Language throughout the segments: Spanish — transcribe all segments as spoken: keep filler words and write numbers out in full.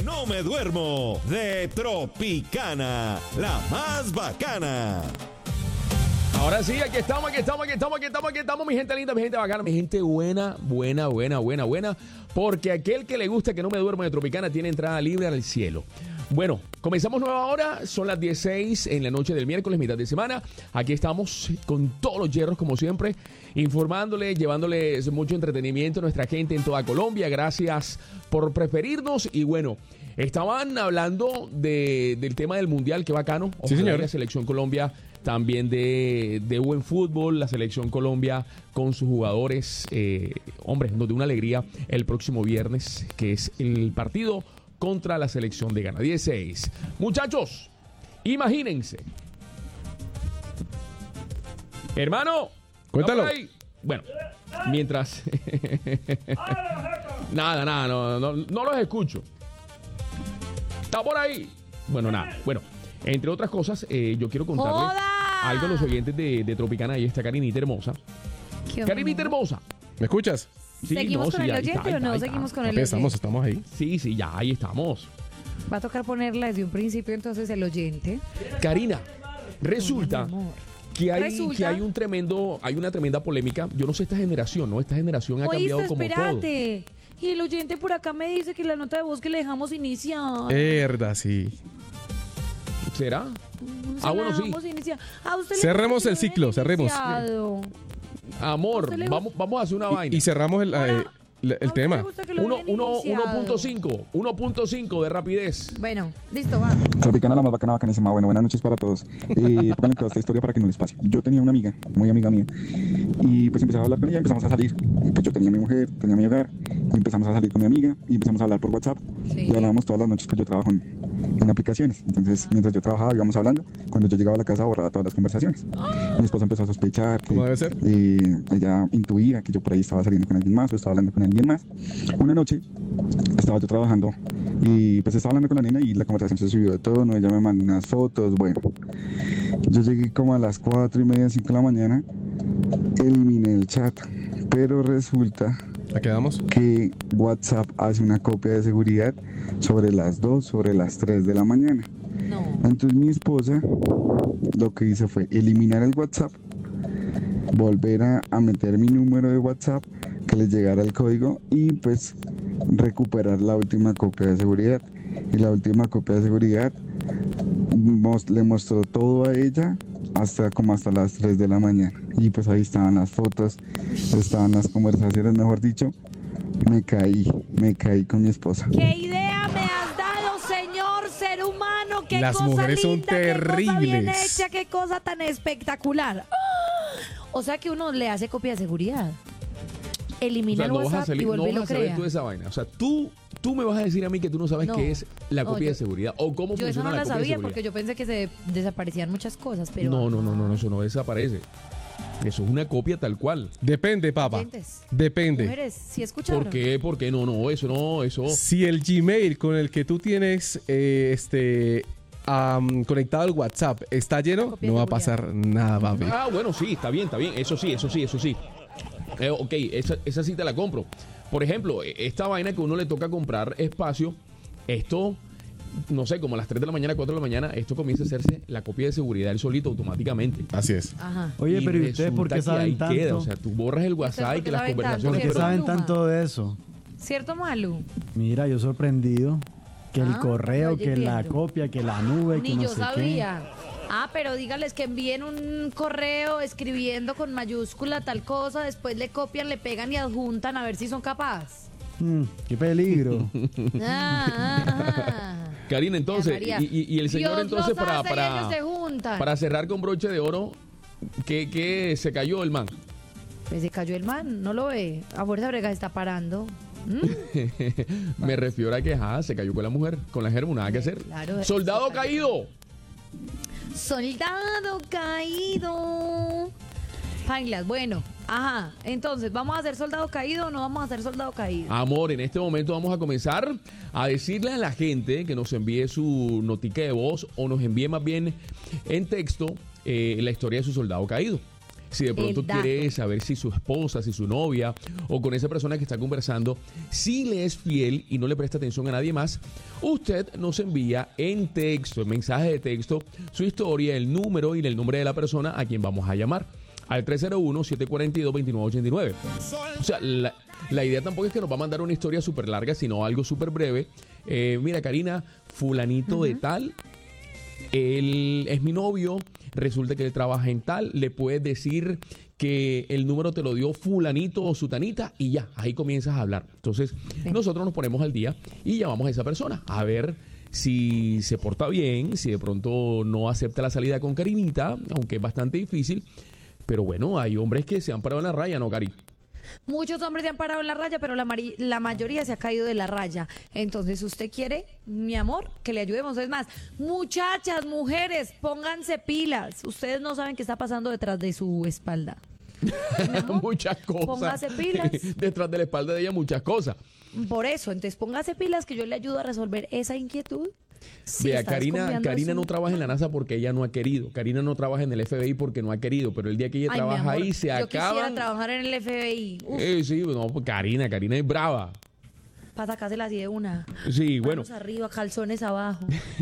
no me duermo de Tropicana, la más bacana. Ahora sí, aquí estamos, aquí estamos, aquí estamos, aquí estamos, aquí estamos, mi gente linda, mi gente bacana, mi gente buena, buena, buena, buena, buena, porque aquel que le gusta que no me duerma de Tropicana tiene entrada libre al cielo. Bueno, comenzamos nueva hora, son las dieciséis en la noche del miércoles, mitad de semana. Aquí estamos con todos los hierros, como siempre, informándoles, llevándoles mucho entretenimiento a nuestra gente en toda Colombia. Gracias por preferirnos y bueno, estaban hablando de, del tema del Mundial, qué bacano. Sí, señor. La Selección Colombia también de, de buen fútbol, la Selección Colombia con sus jugadores, eh, hombre, de una alegría el próximo viernes, que es el partido contra la selección de Ghana. dieciséis. Muchachos, imagínense. Hermano, cuéntalo. Ahí. Bueno, mientras... nada, nada, no, no, no los escucho. Está por ahí. Bueno, nada. Bueno, entre otras cosas, eh, yo quiero contarle ¡Joda! algo a los oyentes de, de Tropicana. Ahí está Karinita hermosa. Karinita hermosa. ¿Me escuchas? Sí, ¿Seguimos no, con sí, el ahí oyente está, ahí o no está, ahí seguimos está. con el Papi, estamos, oyente? estamos ahí. Sí, sí, ya, ahí estamos. Va a tocar ponerla desde un principio entonces el oyente. Karina, resulta Ay, mi amor. que hay, Resulta. que hay un tremendo, hay una tremenda polémica. Yo no sé esta generación, ¿no? Esta generación ha cambiado Oíste, como todo. espérate. Y el oyente por acá me dice que la nota de voz que le dejamos iniciar. Verdad, sí. ¿Será? Se Ah, la bueno, sí. dejamos iniciar. A usted le Cerremos gusta que el lo ciclo, dejen cerremos. iniciado. Amor, ¿Usted le vamos, vamos a hacer una vaina. Y, y cerramos el, eh, el, ¿A el usted tema. le gusta que lo Uno- dejen uno- iniciado? uno punto cinco, uno punto cinco de rapidez. Bueno, listo, va. Tropicana, la más bacana, bacanísima. Bueno, buenas noches para todos. Eh, pónganle toda esta historia para que no les pase. Yo tenía una amiga, muy amiga mía, y pues empezaba a hablar con ella, empezamos a salir. Pues yo tenía mi mujer, tenía mi hogar, y empezamos a salir con mi amiga, y empezamos a hablar por WhatsApp. Sí. Y hablábamos todas las noches, pues yo trabajo en, en aplicaciones. Entonces, mientras yo trabajaba, íbamos hablando. Cuando yo llegaba a la casa, borraba todas las conversaciones. Mi esposa empezó a sospechar que ¿Cómo debe ser? eh, ella intuía que yo por ahí estaba saliendo con alguien más o estaba hablando con alguien más. Una noche estaba yo trabajando y pues estaba hablando con la nena y la conversación se subió de tono, ella me mandó unas fotos, bueno. Yo llegué como a las cuatro y media, cinco de la mañana, eliminé el chat, pero resulta ¿La quedamos? que WhatsApp hace una copia de seguridad sobre las dos, sobre las tres de la mañana. No. Entonces mi esposa lo que hizo fue eliminar el WhatsApp, volver a, a meter mi número de WhatsApp, que les llegara el código y pues recuperar la última copia de seguridad. Y la última copia de seguridad mos- le mostró todo a ella hasta como hasta las tres de la mañana. Y pues ahí estaban las fotos, estaban las conversaciones, mejor dicho. Me caí, me caí con mi esposa. ¿Qué idea me has dado, señor ser humano? ¿Qué Las cosa mujeres son linda, qué cosa bien terribles. hecha, qué cosa tan espectacular. ¡Ah! O sea que uno le hace copia de seguridad. O Elimina sea, el no vas a WhatsApp salir, y no vuelve y vas lo a saber crea. tú esa vaina. O sea, tú, tú me vas a decir a mí que tú no sabes No. qué es la No, copia yo- de seguridad o cómo Yo eso funciona no la la copia de sabía seguridad. porque yo pensé que se desaparecían muchas cosas, pero... No, no, no, no, no, eso no desaparece. Eso es una copia tal cual. Depende, papá. Oyentes, Depende. Mujeres, ¿sí escucharon? ¿Por qué? ¿Por qué? No, no, eso no, eso. Si el Gmail con el que tú tienes eh, este am, conectado al WhatsApp está lleno, Copia de no va a seguridad. pasar nada, papi. Ah, bueno, sí, está bien, está bien. Eso sí, eso sí, eso sí. Eh, ok, esa, esa sí te la compro. Por ejemplo, esta vaina que uno le toca comprar espacio, esto, no sé, como a las tres de la mañana, cuatro de la mañana, esto comienza a hacerse la copia de seguridad el solito automáticamente. Así es. Ajá. Oye, Y pero ¿y ustedes por resulta qué que saben ahí tanto? queda. O sea, tú borras el WhatsApp y por que qué las saben tanto? conversaciones... ¿Por qué Pero- saben Pluma. tanto de eso? ¿Cierto, Malu? Mira, yo sorprendido. Que el Ah, correo, vaya que la viendo. copia, que la nube, que Ni no yo sé sabía. Ah, pero dígales que envíen un correo escribiendo con mayúscula tal cosa, después le copian, le pegan y adjuntan a ver si son capaces. qué. Mm, qué peligro. Ah, ah, ah. Karina, entonces, María. y, y- y el señor Dios entonces los para, hace y para, ellos se juntan. para cerrar con broche de oro, que, que se cayó el man. Pues se cayó el man, no lo ve. A fuerza brega se está parando. ¿Mm? Me refiero a que ajá, se cayó con la mujer, con la germu, nada que hacer. Claro, Soldado se cayó. caído. Soldado caído. Panglas, bueno, ajá. Entonces, ¿vamos a hacer soldado caído o no vamos a hacer soldado caído? Amor, en este momento vamos a comenzar a decirle a la gente que nos envíe su notica de voz o nos envíe más bien en texto eh, la historia de su soldado caído. Si de pronto El dato. quiere saber si su esposa, si su novia o con esa persona que está conversando, si le es fiel y no le presta atención a nadie más, usted nos envía en texto, en mensaje de texto, su historia, el número y el nombre de la persona a quien vamos a llamar. Al tres cero uno, siete cuatro dos, dos nueve ocho nueve. O sea, la, la idea tampoco es que nos va a mandar una historia súper larga, sino algo súper breve. Eh, mira, Karina, fulanito de tal, él es mi novio, resulta que él trabaja en tal, le puedes decir que el número te lo dio fulanito o sutanita y ya, ahí comienzas a hablar. Entonces, Sí. nosotros nos ponemos al día y llamamos a esa persona a ver si se porta bien, si de pronto no acepta la salida con Karinita, aunque es bastante difícil. Pero bueno, hay hombres que se han parado en la raya, ¿no, Cari? Muchos hombres se han parado en la raya, pero la, mari- la mayoría se ha caído de la raya. Entonces, usted quiere, mi amor, que le ayudemos. Es más, muchachas, mujeres, pónganse pilas. Ustedes no saben qué está pasando detrás de su espalda. Muchas cosas. Póngase pilas. Detrás de la espalda de ella, muchas cosas. Por eso, entonces póngase pilas que yo le ayudo a resolver esa inquietud. Si Vea, está Karina, desconfiando de Karina su- no trabaja en la NASA porque ella no ha querido. Karina no trabaja en el F B I porque no ha querido. Pero el día que ella Ay, mi trabaja amor, ahí, se yo quisiera acaban. trabajar en el F B I. Uf, Eh, sí, no, pues Karina, Karina es brava. para sacársela así de una. Sí, bueno. Manos arriba, calzones abajo.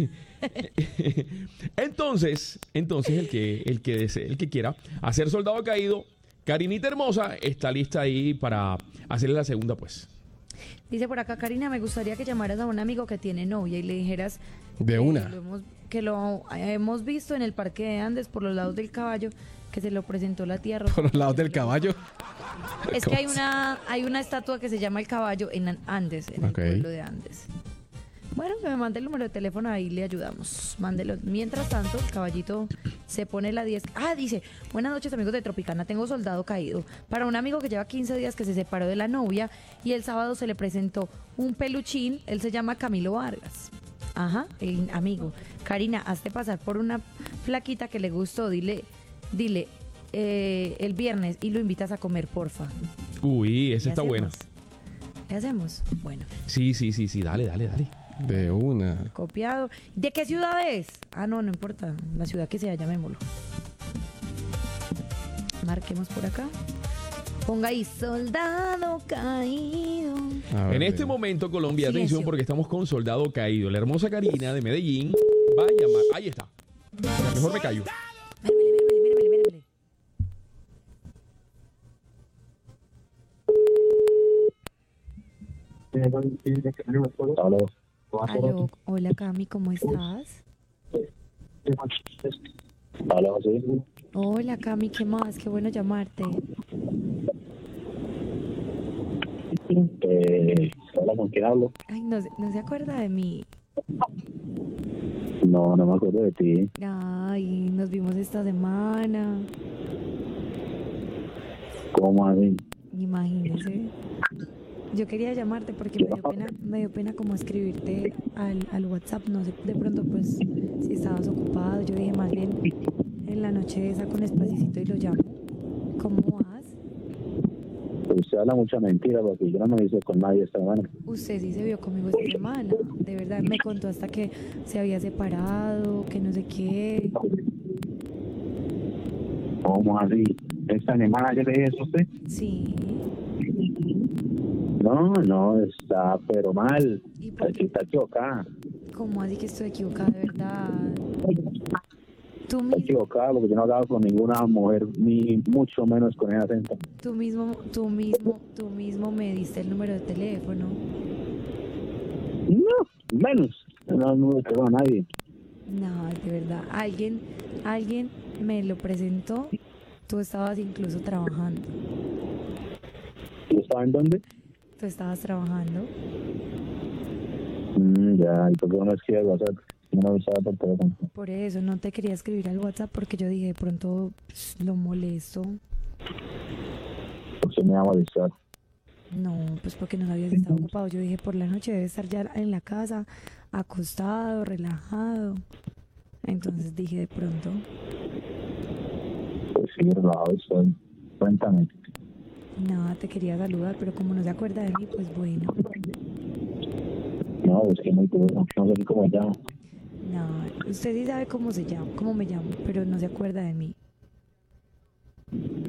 Entonces, entonces el que, el que desee, el que quiera hacer soldado caído, Karinita hermosa está lista ahí para hacerle la segunda, pues. Dice por acá, Karina, me gustaría que llamaras a un amigo que tiene novia y le dijeras De que una. lo hemos, que lo hemos visto en el Parque de Andes por los lados del caballo, que se lo presentó la tía Rosa. Por los lados del caballo. Es que hay una, hay una estatua que se llama el caballo en An- Andes, en Ok. el pueblo de Andes. Bueno, que me mande el número de teléfono, ahí le ayudamos. Mándelo. Mientras tanto, el caballito se pone la diez. Ah, dice, buenas noches amigos de Tropicana, tengo soldado caído. Para un amigo que lleva quince días que se separó de la novia y el sábado se le presentó un peluchín, él se llama Camilo Vargas. Ajá, el amigo. Karina, hazte pasar por una flaquita que le gustó, dile, dile, eh, el viernes y lo invitas a comer, porfa. Uy, esa ¿Le está buena. hacemos? ¿Le hacemos? Bueno, Sí, sí, sí, sí, dale, dale, dale. De una. copiado. ¿De qué ciudad es? Ah, no, no importa. La ciudad que sea, llamémoslo. Marquemos por acá. Ponga ahí, soldado caído. A ver, En este mira. momento, Colombia, Silencio. atención, porque estamos con Soldado Caído. La hermosa Karina de Medellín va a llamar. Ahí está. Ya, mejor me callo. Míremele, míremele, míremele, míremele. Aló. Aló, hola Cami, ¿cómo estás? Aló, sí. Hola Cami, ¿qué más? Qué bueno llamarte. Eh, hola, ¿con quién hablo? Ay, no, se- no se acuerda de mí. No, no me acuerdo de ti. Ay, nos vimos esta semana. ¿Cómo así? Imagínese. Yo quería llamarte porque me dio pena, me dio pena como escribirte al, al WhatsApp. No sé, de pronto pues si estabas ocupado. Yo dije más bien en la noche saco un espacito y lo llamo. ¿Cómo vas? Usted habla mucha mentira porque yo no me hice con nadie esta semana. Usted sí se vio conmigo esta semana. De verdad, me contó hasta que se había separado, que no sé qué. ¿Cómo así? ¿Esta semana yo le dije eso a usted? Sí. No, no, está pero mal. ¿Y por Aquí qué? está equivocada. ¿Cómo así que estoy equivocada, de verdad? Tú Está mismo, equivocada porque yo no hablaba con ninguna mujer, ni mucho menos con ese acento. tú mismo, tú mismo, tú mismo me diste el número de teléfono. No, menos. No, no le tengo a nadie. No, de verdad. Alguien, alguien me lo presentó. Tú estabas incluso trabajando. ¿Y estaba en dónde? Tú estabas trabajando. Mm, ya, ¿y por qué no me escribe al WhatsApp? No me avisaba por teléfono. Por eso no te quería escribir al WhatsApp porque yo dije de pronto pues, lo molesto. Porque me va a molestar. No, pues porque no habías estado ocupado. Yo dije por la noche debe estar ya en la casa, acostado, relajado. Entonces dije de pronto. Pues sí, relajado estoy. Cuéntame. Nada, te quería saludar, pero como no se acuerda de mí, pues bueno. No, es que muy duro. No sé ni cómo llama. No, usted sí sabe cómo se llama, cómo me llamo, pero no se acuerda de mí.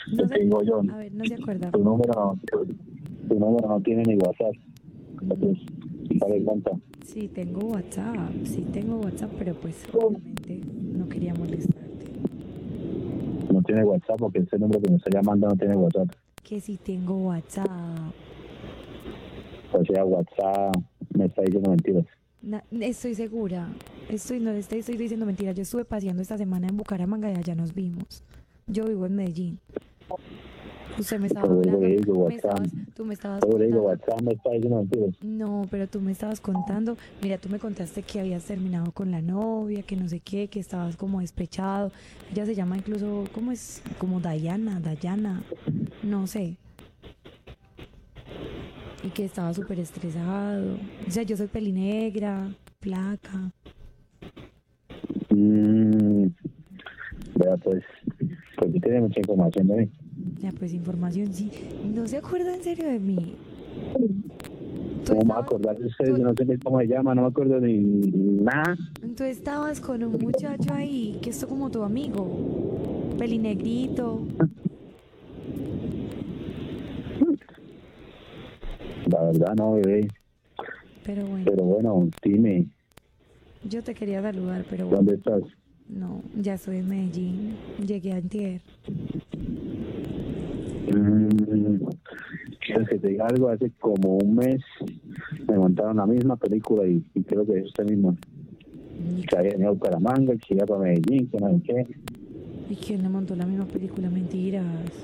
No Te sé. digo yo, A ver, no se acuerda. tu número no, tu, tu número no tiene ni WhatsApp. Entonces, dale cuenta. Sí, tengo WhatsApp, sí tengo WhatsApp, pero pues obviamente no quería molestarte. No tiene WhatsApp porque ese número que me está llamando no tiene WhatsApp. Que sí tengo WhatsApp. O sea, WhatsApp me está diciendo mentiras. Na- estoy segura. Estoy, no le estoy, estoy diciendo mentiras. Yo estuve paseando esta semana en Bucaramanga y allá nos vimos. Yo vivo en Medellín. Usted me estaba Pero hablando. le digo me WhatsApp. estabas, tú me estabas Yo le digo, contando. WhatsApp me está diciendo mentiras. No, pero tú me estabas contando. Mira, tú me contaste que habías terminado con la novia, que no sé qué, que estabas como despechado. Ella se llama incluso, ¿cómo es? Como Dayana, Dayana. No sé. Y que estaba súper estresado. O sea, yo soy pelinegra, placa. Mm, vea, pues, pues tú tienes mucha información de mí. Ya, pues información, sí. ¿No se acuerda en serio de mí? ¿Tú ¿Cómo me voy a estabas, acordar de ustedes? tú- Yo no sé ni cómo se llama, no me acuerdo ni nada. tú estabas con un muchacho ahí, que es como tu amigo, pelinegrito. La verdad no, bebé. Pero bueno, Pero bueno, dime, yo te quería saludar, pero bueno, ¿dónde estás? no, ya estoy en Medellín. Llegué antier. Mm, ¿quieres que te diga algo? Hace como un mes me montaron la misma película y, y creo que es usted mismo. Que había venido a Bucaramanga, que iba para Medellín, que no sé qué. ¿Y quién le montó la misma película? Mentiras.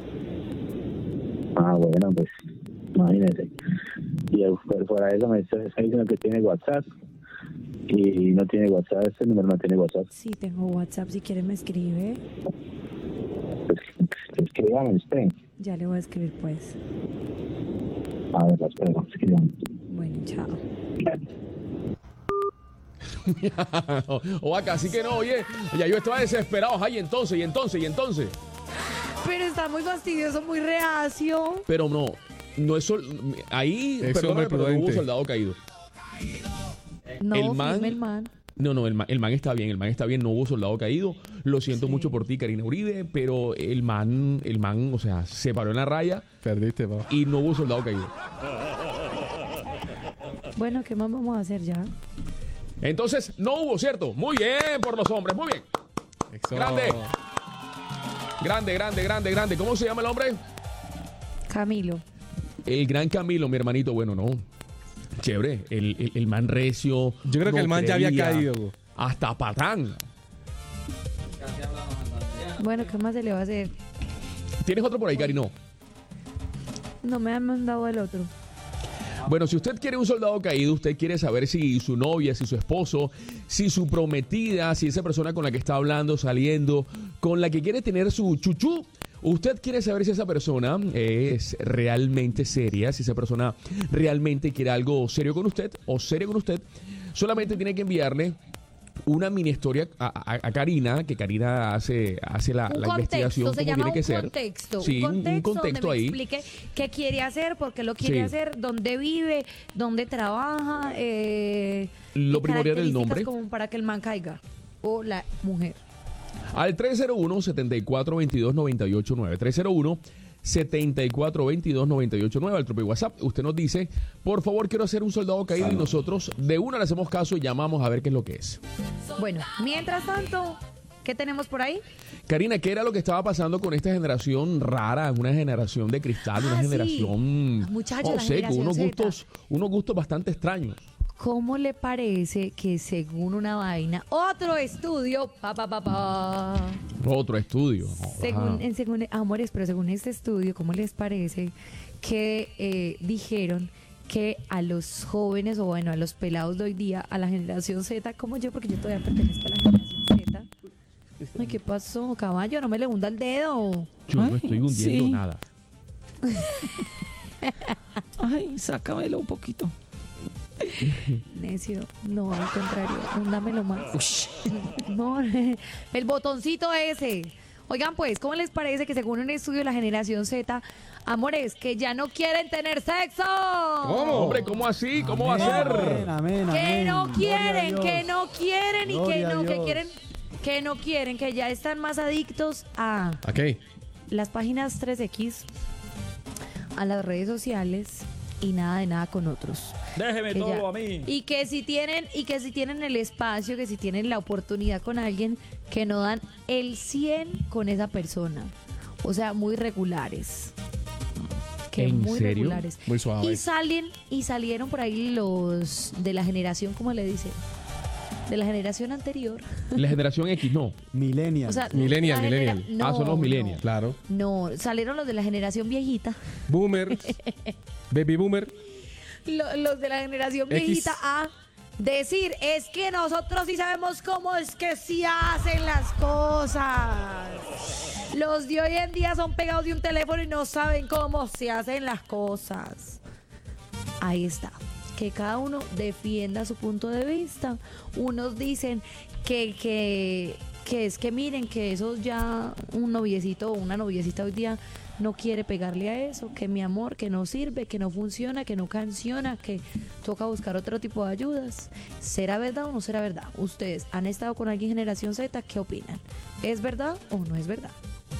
Ah, bueno, pues, imagínese. Y eh, fuera fuera de eso me está está diciendo que tiene WhatsApp. Y no tiene WhatsApp, ese número no tiene WhatsApp. Sí, tengo WhatsApp. Si quiere me escribe. Pues, escríbame usted. Ya le voy a escribir, pues. A ver, espera, escríbame. Bueno, chao. O acá, así que no, oye, ya yo estaba desesperado. Ay, entonces, y entonces, y entonces. Pero está muy fastidioso, muy reacio. Pero no, no es sol, ahí, Es perdóname, hombre pero no hubo prudente. soldado caído. No, El man- firme el man. No, no, el man, el man está bien, el man está bien, no hubo soldado caído. Lo siento Sí. mucho por ti, Karina Uribe, pero el man, el man, o sea, se paró en la raya Perdiste, papá. y no hubo soldado caído. Bueno, ¿qué más vamos a hacer ya? Entonces, no hubo, ¿cierto? Muy bien por los hombres, muy bien. Eso. Grande. Grande, grande, grande, grande. ¿Cómo se llama el hombre? Camilo. El gran Camilo, mi hermanito. Bueno, no. Chévere. El, el, el man recio. Yo creo que el man ya había caído. Hasta patán. Bueno, ¿qué más se le va a hacer? ¿Tienes otro por ahí, Cari? No. No me han mandado el otro. Bueno, si usted quiere un soldado caído, usted quiere saber si su novia, si su esposo, si su prometida, si esa persona con la que está hablando, saliendo, con la que quiere tener su chuchú, usted quiere saber si esa persona es realmente seria, si esa persona realmente quiere algo serio con usted o serio con usted, solamente tiene que enviarle una mini historia a, a- a Karina, que Karina hace, hace la, Un la contexto, investigación se como llama tiene que un ser. contexto. Sí, un un- un contexto, contexto donde ahí. me explique qué quiere hacer, por qué lo quiere Sí. hacer, dónde vive, dónde trabaja. Eh, Lo y primordial del características nombre. como para que el man caiga. O la mujer. Al tres cero uno, setenta y cuatro veintidós, noventa y ocho nueve. tres cero uno, setenta y cuatro veintidós, noventa y ocho nueve. Al propio WhatsApp. Usted nos dice, por favor, quiero hacer un soldado caído. Y nosotros de una le hacemos caso y llamamos a ver qué es lo que es. Bueno, mientras tanto, ¿qué tenemos por ahí? Karina, ¿qué era lo que estaba pasando con esta generación rara? Una generación de cristal, una Ah, sí. generación... Muchachos, no la sé, con generación unos Z. gustos, unos gustos bastante extraños. ¿Cómo le parece que según una vaina, otro estudio, pa, pa, pa, pa, Otro estudio. según, Ajá. en, según, amores, pero según este estudio, ¿cómo les parece que eh, dijeron que a los jóvenes, o bueno, a los pelados de hoy día, a la generación Z, como yo, porque yo todavía pertenezco a la generación Z? Ay, ¿qué pasó, caballo? No me le hunda el dedo. Yo no estoy hundiendo sí. nada. Ay, sácamelo un poquito. Necio, no, al contrario, húndamelo más. No, el botoncito ese. Oigan, pues, ¿cómo les parece que según un estudio de la generación Z, amores, que ya no quieren tener sexo? ¿Cómo? Hombre, ¿cómo así? ¿Cómo va a ser? Amén, amén, Que amén. no Gloria a quieren, Dios. que no quieren y que Gloria a no, que Dios. quieren, que no quieren, que ya están más adictos a ¿A qué? las páginas tres equis, a las redes sociales y nada de nada con otros. Déjeme Que todo ya- a mí. Y que si tienen, y que si tienen el espacio, que si tienen la oportunidad con alguien, que no dan el cien con esa persona. O sea, muy regulares. Que ¿En muy serio? regulares. Muy suave. Y salen, y salieron por ahí los de la generación, ¿cómo le dicen? De la generación anterior. La generación X, no. Millennial. O sea, Millennial, la genera- millennial. No, Ah, son los millennials. Claro. No, no, salieron los de la generación viejita. Boomer. Baby boomer. Lo- los de la generación X. viejita a decir, es que nosotros sí sabemos cómo es que se hacen las cosas. Los de hoy en día son pegados de un teléfono y no saben cómo se hacen las cosas. Ahí está. Que cada uno defienda su punto de vista. Unos dicen que, que, que es que miren que eso ya un noviecito o una noviecita hoy día no quiere pegarle a eso, que mi amor, que no sirve, que no funciona, que no canciona, que toca buscar otro tipo de ayudas. ¿Será verdad o no será verdad? Ustedes han estado con alguien generación Z, ¿qué opinan? ¿Es verdad o no es verdad?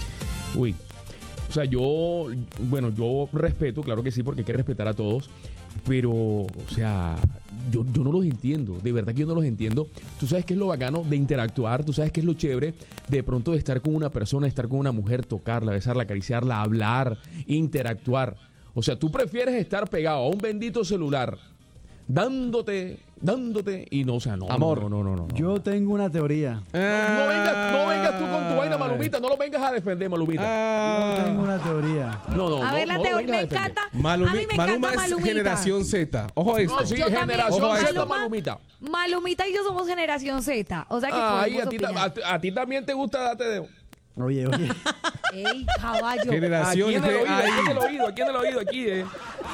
Uy. O sea, yo, bueno, yo respeto, claro que sí, porque hay que respetar a todos. Pero, o sea, yo, yo no los entiendo. De verdad que yo no los entiendo. Tú sabes qué es lo bacano de interactuar. Tú sabes qué es lo chévere de pronto de estar con una persona, de estar con una mujer, tocarla, besarla, acariciarla, hablar, interactuar. O sea, tú prefieres estar pegado a un bendito celular, dándote, dándote, y no, o sea, no. Amor. No, no, no, no. no. Yo tengo una teoría. No vengas, no vengas tú con tu vaina, Malumita. No lo vengas a defender, Malumita. Yo tengo una teoría. No, no, A no, ver, la no lo teoría vengas a me defender. encanta. Malumi- a mí me Maluma encanta es Malumita. generación Z. Ojo a esto. No, sí, Yo también. generación Ojo a Z, esto. Malumita. Malumita y yo somos generación Z. O sea que Ay, podemos a ti, ta- opinar. a, ti- a ti también te gusta darte de... Oye, oye. Ey, caballo. Generación Aquí en el de oído, aquí en el ahí. oído, aquí en el oído, aquí, eh.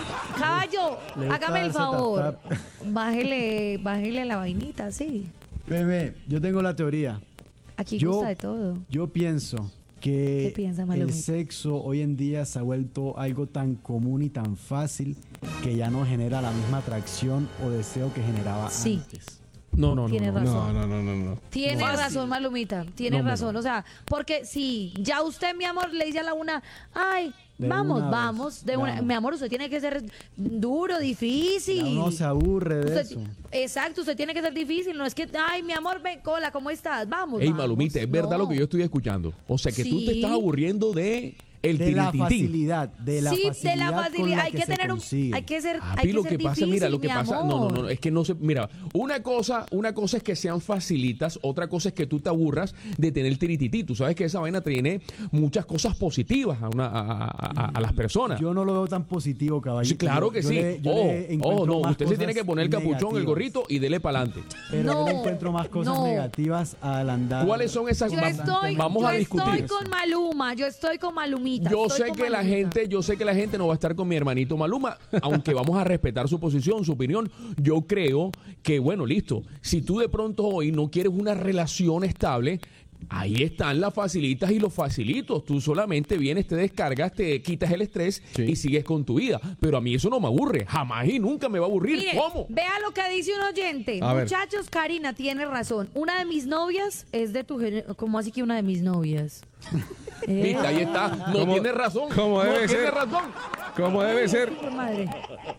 Caballo, Le gusta hágame el darse favor. tap, tap. Bájele, bájele la vainita, sí. Bebé, yo tengo la teoría. Aquí Yo- gusta de todo. Yo pienso que ¿Qué piensa, el Malumita? sexo hoy en día se ha vuelto algo tan común y tan fácil que ya no genera la misma atracción o deseo que generaba Sí. antes. No, no, no. Tiene no. razón. No, no, no, no, no. Tiene Fácil. razón, Malumita. Tiene No, me razón. no. O sea, porque si ya usted, mi amor, le dice a la una, ay, De vamos, una vez, vamos. De una, vamos. mi amor, usted tiene que ser duro, difícil. Ya uno se aburre de Usted- eso. Exacto, usted tiene que ser difícil. No es que, ay, mi amor, ven, cola, ¿cómo estás? Vamos. Ey, vamos. Malumita, es verdad No. lo que yo estoy escuchando. O sea, que tú te Sí. estás aburriendo de el De la tirititín. facilidad, de la sí, facilidad, de la con facilidad. la Hay que, se tener un. consigue. Hay que ser. Papi, hay que lo ser que pasa, difícil, mira, lo que mi pasa, no, no, amor. no, es que no se, mira, una cosa, una cosa es que sean facilitas, otra cosa es que tú te aburras de tener el tiritití. Tú sabes que esa vaina tiene muchas cosas positivas a, una, a, a- a- a las personas. Yo no lo veo tan positivo, caballito. Sí, claro Yo- que yo sí. le- yo Ojo, le ojo, encuentro no, más usted se tiene cosas que poner el capuchón, el negativas. gorrito y dele para adelante. Pero yo No, le encuentro más cosas no. negativas al andar. ¿Cuáles son esas? Yo Va- estoy, vamos yo a discutir. estoy con Maluma, yo estoy con Malumita. Yo estoy sé con que la Malumita. gente, yo sé que la gente no va a estar con mi hermanito Maluma, aunque vamos a respetar su posición, su opinión. Yo creo que, bueno, listo. Si tú de pronto hoy no quieres una relación estable, ahí están las facilitas y los facilitos. Tú solamente vienes, te descargas, te quitas el estrés Sí. y sigues con tu vida. Pero a mí eso no me aburre. Jamás y nunca me va a aburrir. Mire, ¿Cómo? vea lo que dice un oyente. A ver. Muchachos, Karina tiene razón. Una de mis novias es de tu género. ¿Cómo así que una de mis novias? Eh, Viste, ahí está. No ¿Cómo- tiene razón. cómo no debe tiene ser? razón. Como debe ser. hijo de madre.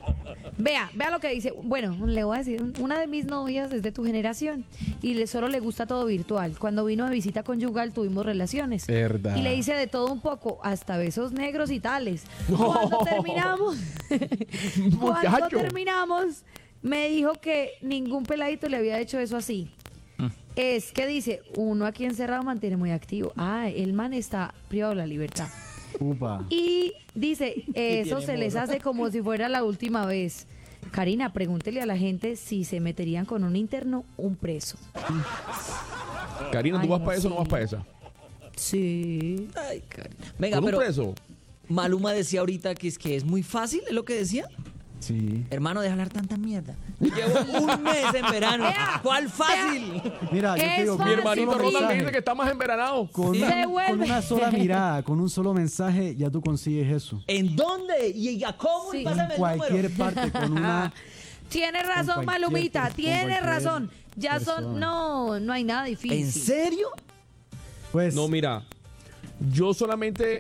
Vea, vea lo que dice. Bueno, le voy a decir, una de mis novias es de tu generación y le solo le gusta todo virtual. Cuando vino de visita conyugal tuvimos relaciones. Verdad. Y le hice de todo un poco, hasta besos negros y tales. Cuando terminamos, cuando Muchacho. terminamos, me dijo que ningún peladito le había hecho eso así. Es que dice, uno aquí encerrado mantiene muy activo. Ah, el man está privado de la libertad. Upa. Y dice, eso se les hace como si fuera la última vez. Karina, pregúntele a la gente si se meterían con un interno o un preso. Karina, ¿tú Ay, vas no para eso o no sé. vas para esa? Sí. Ay, Karina. Venga, ¿Con un pero preso? Maluma decía ahorita que es que es muy fácil, ¿es lo que decía? Sí. Hermano, deja hablar tanta mierda. Llevo un mes en verano. Vea, ¿Cuál fácil? Mira, yo Es te digo, Mi fácil. hermanito Sí. Ronald me mensaje, dice que está más enveranado. con, Se una, vuelve. con una sola mirada, con un solo mensaje, ya tú consigues eso. ¿En dónde? ¿Y a cómo? Sí. Y En pásame el cualquier número. parte, con una... Tiene razón, cualquier Malumita, per- con tiene cualquier razón. Ya son, persona. no, no hay nada difícil. ¿En serio? Pues, No, mira, yo solamente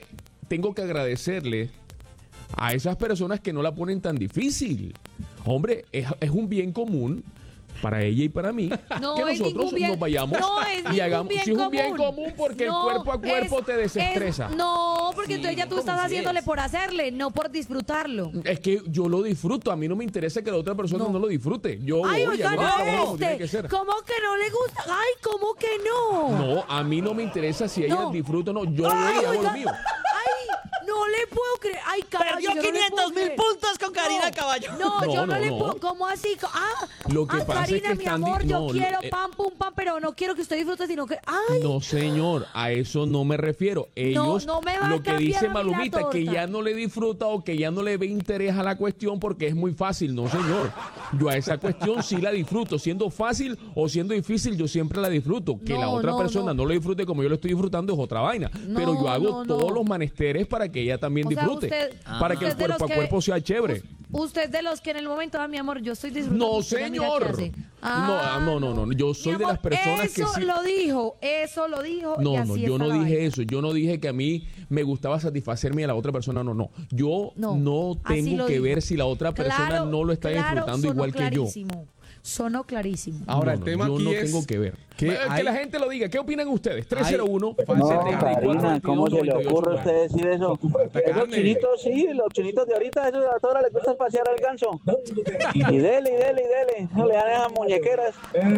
tengo que agradecerle a esas personas que no la ponen tan difícil. Hombre, es, es un bien común para ella y para mí No que es nosotros ningún bien- nos vayamos no es y ningún hagamos. bien Si es un bien común. común porque No, el cuerpo a cuerpo es- te desestresa. es- no, porque entonces ya tú ¿cómo estás si haciéndole es? por hacerle, no por disfrutarlo. Es que yo lo disfruto, a mí no me interesa que la otra persona no, No. lo disfrute. Yo Ay, voy oiga, a no como tiene que este. ser. ¿Cómo que no le gusta? Ay, ¿cómo que no? No, a mí no me interesa si ella No. disfruta o no. Yo Ay, voy y hago oiga, lo mío. Ay, no le puedo creer. Ay, caballo, Perdió yo no le quinientos puedo mil creer. puntos con Karina No, Caballo. No, No, yo no, no, le no. puedo. ¿Cómo así? Ah, Lo que ah, pasa es Karina, que mi están amor, di- yo no, quiero eh, pam, pum, pam, pero no quiero que usted disfrute, sino que. Ay, No, señor, a eso no me refiero. Ellos, no me va a lo que cambiar dice a mí la Malumita, que torta. ya no le disfruta o que ya no le ve interés a la cuestión porque es muy fácil. No, señor. Yo a esa cuestión sí la disfruto. Siendo fácil o siendo difícil, yo siempre la disfruto. Que No, la otra no, persona no. no. lo disfrute como yo lo estoy disfrutando es otra vaina. No, Pero yo hago no, no. todos los menesteres para que ella también O sea, disfrute. usted- para que el usted de los cuerpo a que- cuerpo sea chévere. usted de los que en el momento, ah, mi amor, yo estoy disfrutando. No, usted mira qué señor. hace. No, ah, no, no, no, yo soy Mi de las amor, personas que eso sí- lo dijo, eso lo dijo. y No, así no, yo está no la dije vaina. eso. Yo no dije que a mí me gustaba satisfacerme a la otra persona. No, no. Yo no, No, así tengo lo que dijo. ver si la otra persona Claro, no lo está claro, disfrutando sonó igual que yo. clarísimo. Sonó clarísimo. Ahora, No, el no, tema yo aquí no es tengo que ver. que Eh, que hay- la gente lo diga. ¿Qué opinan ustedes? tres cero uno, No, setenta y cuatro, Karina, ¿cómo se le veintidós, ocurre a noventa y usted decir eso? Esos carne. chinitos, sí, los chinitos de ahorita, esos a todas les gusta pasear al ganso. Y dele, y dele, y dele. No le dan esas muñequeras.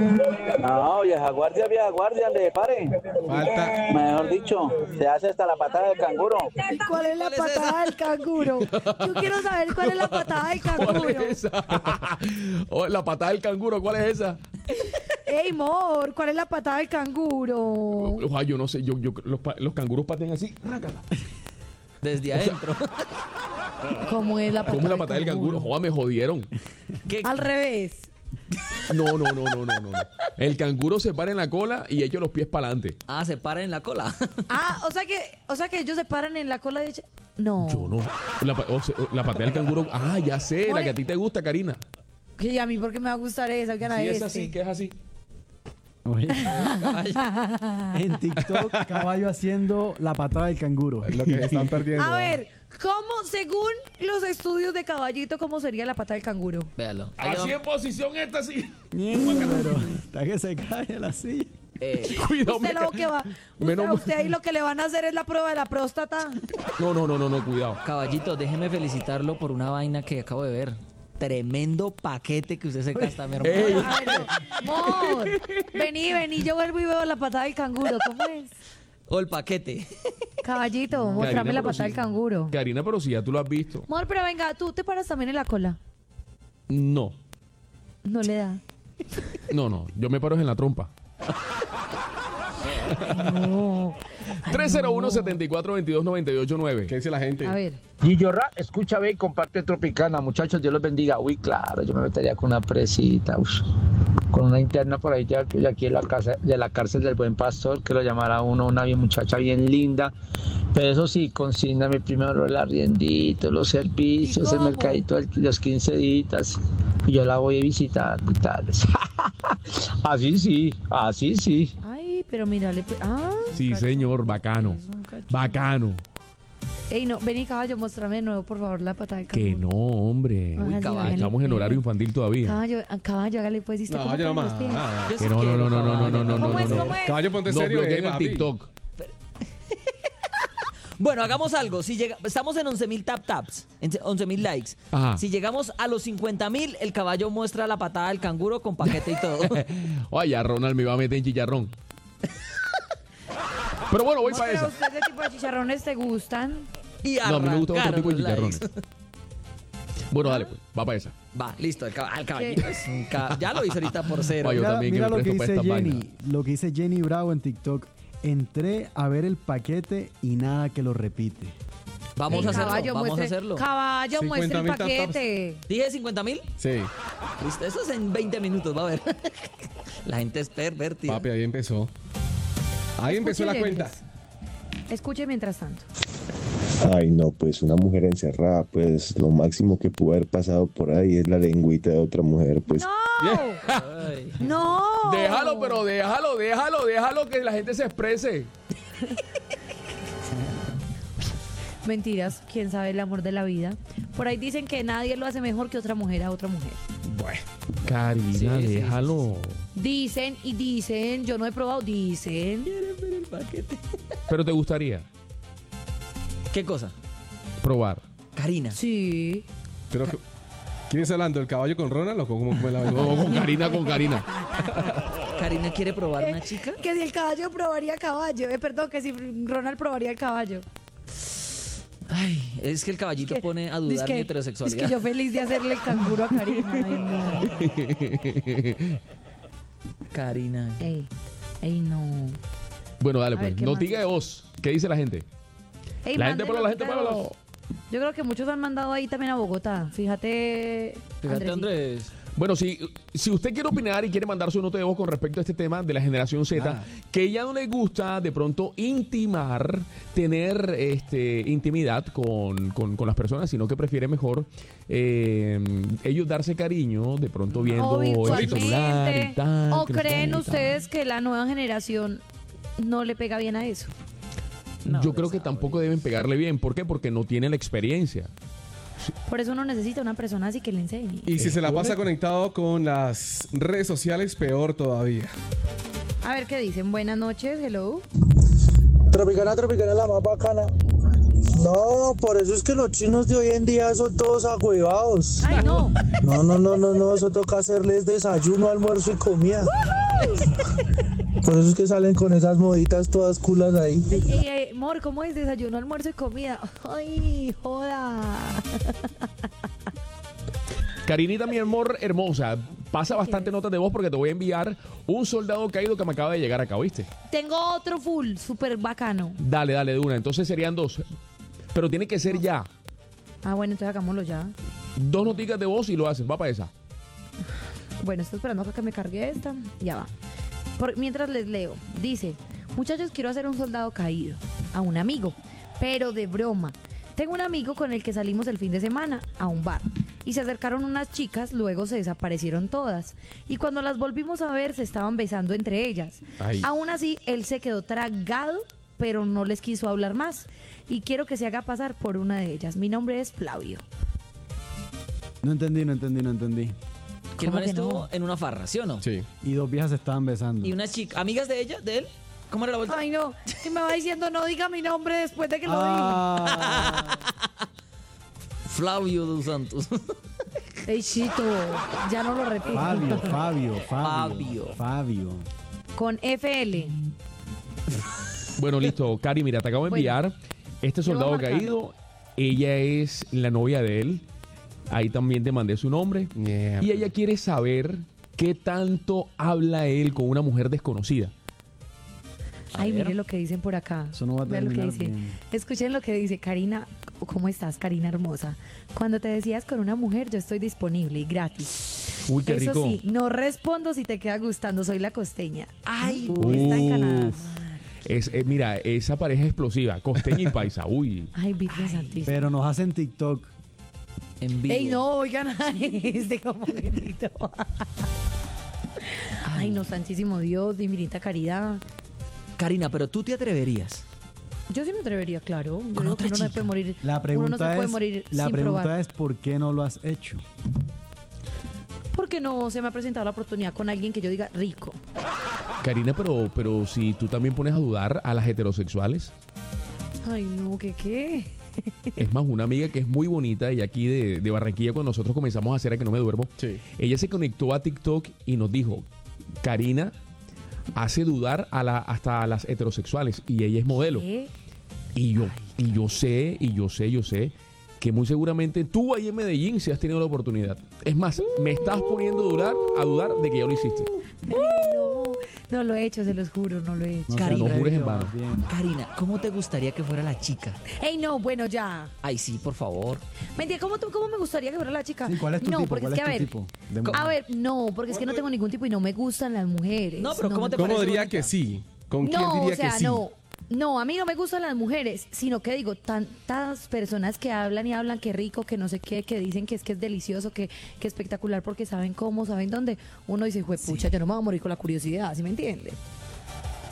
No, vieja guardia, vieja guardia, le pare. falta. Mejor dicho, se hace hasta la patada del canguro. ¿Y cuál es la ¿Cuál es patada del canguro? Yo quiero saber cuál es la patada del ¿Cuál canguro. es esa? Oh, la patada del canguro, ¿cuál es esa? Ey, mor, ¿cuál es la patada del canguro? Ay, yo no sé, yo, yo, los, pa- los canguros patean así. rácala. Desde adentro. ¿Cómo es la patada, ¿Cómo es la patada del canguro? Joder, me jodieron. ¿Qué? Al revés. No, no, no, no, no, no. no. El canguro se para en la cola y echa los pies para adelante. Ah, se para en la cola. Ah, o sea que, o sea que ellos se paran en la cola de... No. Yo no. La, pa- o sea, la patea del canguro. Ah, ya sé, la que a ti te gusta, Karina. Que a mí porque me va a gustar esa, que Sí, es así, que es así. Oye, en TikTok, caballo haciendo la patada del canguro. Es lo que están perdiendo. A ver, ¿cómo, según los estudios de Caballito, cómo sería la patada del canguro? Véalo. Ahí Así va. en posición esta, así. Pero está que se cae la silla. Eh, Cuidado, Usted me lo ca- que va, Menos usted, mal. usted ahí lo que le van a hacer es la prueba de la próstata. No, no, no, no, no, cuidado. Caballito, déjeme felicitarlo por una vaina que acabo de ver. Tremendo paquete que usted se gasta, mi hermano. Ey. Claro. Amor, vení, vení, yo vuelvo y veo la patada del canguro. ¿Cómo es? O el paquete. Caballito, mostrame Karina, la pero patada sí. del canguro. Karina, pero si ya tú lo has visto. Amor, pero venga, tú te paras también en la cola. No, No le da. no, no. Yo me paro en la trompa. No. tres cero uno, setenta y cuatro, veintidós, noventa y ocho, nueve. ¿Qué dice la gente? A ver. Gillo Ra, escucha, ve y comparte Tropicana, muchachos, Dios los bendiga. Uy, claro, yo me metería con una presita, ush, con una interna por ahí de de aquí de la, casa, de la cárcel del Buen Pastor, que lo llamara uno, una bien muchacha bien linda. Pero eso sí, consígname primero el arriendito, los servicios, el cómo? mercadito, el- los quince días, y yo la voy a visitar y tales. Así sí, así sí. Ay, pero mírale. pe- Ah, Sí, cacho- señor, bacano. cacho- Bacano. Ey, no, vení, caballo, muéstrame de nuevo, por favor, la patada del canguro. Que no, hombre. Ay, sí, caballo. hágale, Estamos en pues. horario infantil todavía. Caballo, ah, caballo, hágale pues. ¿Viste No, cómo yo no ponen los más. pies? nada. Yo sí Que no, no, quiero, no, no, no, caballo. no, no, no, ¿Cómo es? no. ¿Cómo es? Caballo, ponte No serio. bloqueen eh, el papi. TikTok. Bueno, hagamos algo. Si llega, estamos en once mil tap taps, en once mil likes. Ajá. Si llegamos a los cincuenta mil, el caballo muestra la patada del canguro con paquete y todo. Oye, ya Ronald me iba a meter en chicharrón. Pero bueno, voy No, para pero esa. a usted ese tipo de chicharrones te gustan. Y No, a mí me gusta otro arrancaron tipo de los likes. chicharrones. Bueno, dale, pues, va para esa. Va, listo, el, cab- el caballito es un ca- ya lo hice ahorita por cero. Vaya. Yo Mira, también que mira me lo que presto para dice estas Jenny. vainas. Lo que dice Jenny Bravo en TikTok. Entré a ver el paquete y nada que lo repite. Vamos a hacerlo, Caballo, vamos a muestre- hacerlo. Caballo, muestre el cincuenta mil tap-taps. paquete. ¿Dije cincuenta mil? Sí, Listo, eso es en veinte minutos, va a ver. La gente es pervertida. papi, ahí empezó. Ahí empezó la Escuche, cuenta. Jennifer. Escuche mientras tanto. Ay, no, pues una mujer encerrada, pues lo máximo que pudo haber pasado por ahí es la lengüita de otra mujer, pues. ¡No! Ay. ¡No! Déjalo, pero déjalo, déjalo, déjalo que la gente se exprese. Mentiras, quién sabe el amor de la vida. Por ahí dicen que nadie lo hace mejor que otra mujer a otra mujer. Bueno, Karina, Sí, sí, déjalo. Dicen y dicen, yo no he probado, dicen. Pero te gustaría ¿Qué cosa? probar. Karina. Sí. Pero, ¿quién está hablando? ¿El caballo con Ronald o cómo fue la No, con Karina, con Karina. Karina quiere probar una chica. Que si el caballo probaría caballo. Eh, perdón, que si Ronald probaría el caballo. Ay, es que el caballito Que- pone a es dudar que- mi Es heterosexualidad. que yo feliz de hacerle el canguro a Karina. Ay, no. Karina. Ey, ey, no. Bueno, dale A ver, pues. ¿qué Notica más? de voz. ¿Qué dice la gente? Ey, La gente manden para la gente notita para de la... voz. Yo creo que muchos han mandado ahí también a Bogotá. Fíjate, Fíjate, Andresito. Andrés. Bueno, si, si usted quiere opinar y quiere mandar su nota de voz con respecto a este tema de la generación Z, Ah. que ya no le gusta de pronto intimar, tener este intimidad con, con, con las personas, sino que prefiere mejor eh, ellos darse cariño, de pronto viendo O el virtualmente. celular y tal. ¿O que no creen sé, y tal. ustedes que la nueva generación no le pega bien a eso? No, Yo creo no que sabe. tampoco deben pegarle bien. ¿Por qué? Porque no tiene la experiencia. Por eso uno necesita una persona así que le enseñe. Y si se la pasa conectado con las redes sociales, peor todavía. A ver qué dicen. Buenas noches, hello. Tropicana, Tropicana, la más bacana. No, por eso es que los chinos de hoy en día son todos agüevados. Ay, no. No, no, no, no, no, eso toca hacerles desayuno, almuerzo y comida. Por eso es que salen con esas moditas todas culas ahí. Ey, ey, ey, Mor, ¿cómo es desayuno, almuerzo y comida? Ay, joda. Karinita, mi amor hermosa, pasa bastante notas de voz porque te voy a enviar un soldado caído que me acaba de llegar acá, ¿viste? Tengo otro full, súper bacano. Dale, dale, de una. Entonces serían dos. Pero tiene que ser ya. Ah, bueno, entonces hagámoslo ya. Dos noticas de voz y lo haces. Va para esa. Bueno, estoy esperando acá que me cargue esta. Ya va. Por- mientras les leo, dice, muchachos, quiero hacer un soldado caído a un amigo, pero de broma. Tengo un amigo con el que salimos el fin de semana a un bar y se acercaron unas chicas, luego se desaparecieron todas y cuando las volvimos a ver se estaban besando entre ellas. Ay. Aún así, él se quedó tragado, pero no les quiso hablar más y quiero que se haga pasar por una de ellas. Mi nombre es Flavio. No entendí, no entendí, no entendí. Que el ¿Cómo man que estuvo no? en una farra, ¿sí o no? Sí. Y dos viejas se estaban besando. Y una chica, amigas de ella, de él. ¿Cómo era la vuelta? Ay, no, y me va diciendo no diga mi nombre después de que lo Ah, Flavio dos Santos. diga. Ey, Chito, ya no lo repito. Fabio, Fabio, Fabio. Fabio. Fabio. Con F L. Bueno, listo. Cari, mira, te acabo de Bueno. enviar este Yo voy a soldado marcar. caído. Ella es la novia de él. Ahí también te mandé su nombre. Yeah. Y ella quiere saber qué tanto habla él con una mujer desconocida. Ay, ver. mire lo que dicen por acá. Eso no va a Vean lo que terminar dice. bien. Escuchen lo que dice Karina. ¿Cómo estás, Karina hermosa? Cuando te decías con una mujer, yo estoy disponible y gratis. Uy, qué Eso rico. sí, no respondo si te queda gustando. Soy la costeña. Ay, Uf. está en Canadá. Es, eh, mira, esa pareja explosiva, costeña y paisa. Uy. Ay, Virgen Santísima. Pero nos hacen TikTok. En vivo. Ey, no, oigan a este como grito. Ay, no, santísimo Dios, divinita caridad. Karina, pero tú te atreverías. Yo sí me atrevería, claro. Yo Con digo otra que uno no chica. puede morir. La uno no pregunta se puede es, morir la sin pregunta probar. es ¿por qué no lo has hecho? Porque no se me ha presentado la oportunidad con alguien que yo diga rico. Karina, pero, pero si tú también pones a dudar a las heterosexuales. Ay, no, ¿qué qué? Es más, una amiga que es muy bonita y aquí de, de Barranquilla, cuando nosotros comenzamos a hacer A Que No Me Duermo, Sí. ella se conectó a TikTok y nos dijo, Karina hace dudar a la, hasta a las heterosexuales y ella es modelo. ¿Qué? Y yo, y yo sé, y yo sé, yo sé que muy seguramente tú ahí en Medellín si has tenido la oportunidad. Es más, me estás poniendo a dudar, a dudar de que ya lo hiciste. Ay, no, no lo he hecho, se los juro, no lo he hecho. No Karina, se no jures en atreve, vano. más bien. Karina, ¿cómo te gustaría que fuera la chica? Ey, no, bueno, ya. Ay, sí, por favor. Mentira, ¿cómo, tú- ¿cómo me gustaría que fuera la chica? Sí, ¿cuál es tu no, tipo? porque ¿Cuál es que, es a tu ver, tipo de co- mujer? a ver, no, porque es que no tengo ningún tipo y no me gustan las mujeres. No, pero ¿cómo me te ¿Cómo parece diría bonita? que sí? ¿Con quién No, diría o sea, que sí? no. No, a mí no me gustan las mujeres, sino que digo, tantas personas que hablan y hablan que rico, que no sé qué, que dicen que es que es delicioso, que, que espectacular porque saben cómo, saben dónde. Uno dice, pucha, yo no me voy a morir con la curiosidad, ¿sí me entiende?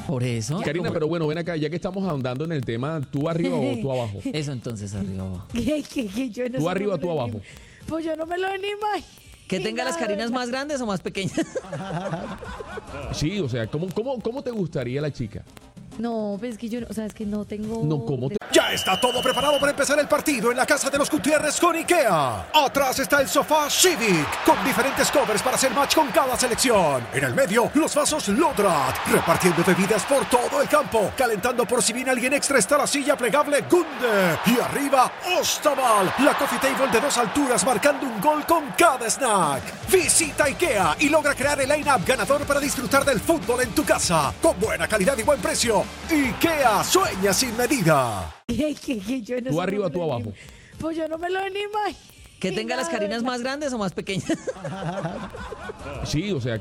Por eso. Karina, pero bueno, ven acá, ya que estamos ahondando en el tema, ¿tú arriba o tú abajo? Eso entonces, arriba o abajo. ¿Qué, qué, qué? Yo no ¿Tú sé, arriba no o me tú lo abajo? ni- Pues yo no me lo ni imagino. ¿Que tenga las carinas más grandes o más pequeñas? Sí, o sea, ¿cómo, cómo, cómo te gustaría la chica? No, pues es que yo, no- o sea, es que no tengo... No, ¿cómo te- Ya está todo preparado para empezar el partido en la casa de los Gutiérrez con IKEA. Atrás está el sofá Civic con diferentes covers para hacer match con cada selección. En el medio, los vasos Lodrat, repartiendo bebidas por todo el campo. Calentando por si viene alguien extra está la silla plegable Gunde. Y arriba, Ostaval, la coffee table de dos alturas marcando un gol con cada snack. Visita IKEA y logra crear el line-up ganador para disfrutar del fútbol en tu casa. Con buena calidad y buen precio. IKEA, sueña sin medida. ¿Qué, qué, qué? Yo no ¿Tú sé, arriba no o tú me lo abajo? ni- Pues yo no me lo ni imagino. ¿Que tenga las carinas más grandes o más pequeñas? Sí, o sea,